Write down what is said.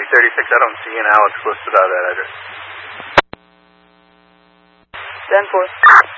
236, I don't see an Alex listed out of that address. 10-4.